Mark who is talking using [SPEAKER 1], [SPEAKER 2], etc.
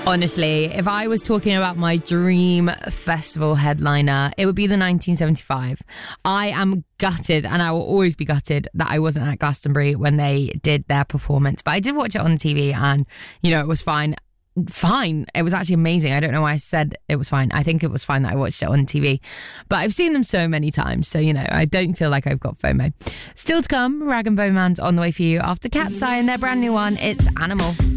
[SPEAKER 1] Honestly, if I was talking about my dream festival headliner, it would be the 1975. I am gutted, and I will always be gutted, that I wasn't at Glastonbury when they did their performance. But I did watch it on TV and, it was fine. It was actually amazing. I don't know why I said it was fine. I think it was fine that I watched it on TV. But I've seen them so many times, so I don't feel like I've got FOMO. Still to come, Rag and Bone Man's on the way for you after Cat's Eye and their brand new one, It's Animal.